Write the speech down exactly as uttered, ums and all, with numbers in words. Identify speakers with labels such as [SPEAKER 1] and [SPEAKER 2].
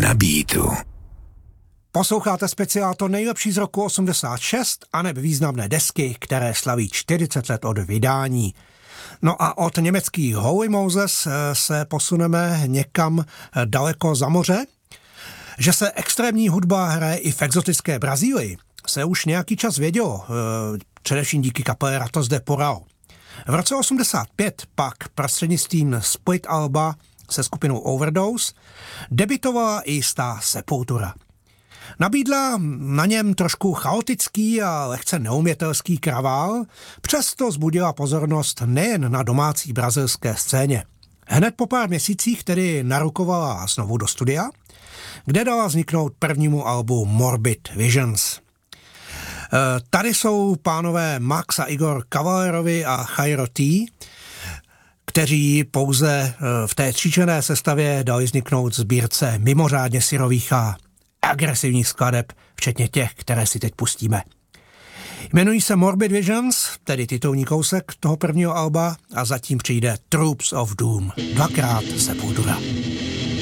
[SPEAKER 1] Na beatu.
[SPEAKER 2] Posloucháte speciál To nejlepší z roku osmdesát šest a neb významné desky, které slaví čtyřicet let od vydání. No a od německých Holy Moses se posuneme někam daleko za moře. Že se extrémní hudba hraje i v exotické Brazílii, se už nějaký čas vědělo, především díky kapele Ratos de Porão. V roce osmdesát pět pak prostřednictvím split alba se skupinou Overdose debitovala i jistá Sepultura. Nabídla na něm trošku chaotický a lehce neumětelský kravál, přesto zbudila pozornost nejen na domácí brazilské scéně. Hned po pár měsících tedy narukovala znovu do studia, kde dala vzniknout prvnímu albu Morbid Visions. Tady jsou pánové Max a Igor Cavalerovi a Jairo T., kteří pouze v té tříčlenné sestavě dali vzniknout sbírce mimořádně syrových a agresivních skladeb, včetně těch, které si teď pustíme. Jmenují se Morbid Visions, tedy titulní kousek toho prvního alba, a zatím přijde Troops of Doom, dvakrát Sepultura.